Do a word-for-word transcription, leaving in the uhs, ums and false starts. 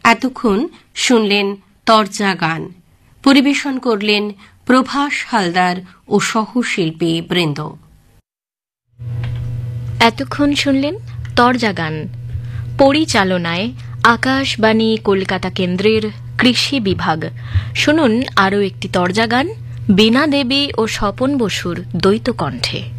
এতক্ষণ শুনলেন তরজা গান, পরিবেশন করলেন প্রভাস হালদার ও সহশিল্পী বৃন্দ। এতক্ষণ শুনলেন তরজা গান, পরিচালনায় আকাশবাণী কলকাতা কেন্দ্রের কৃষি বিভাগ। শুনুন আরও একটি তরজা গান, বীণা দেবী ও স্বপন বসুর দ্বৈত কণ্ঠে।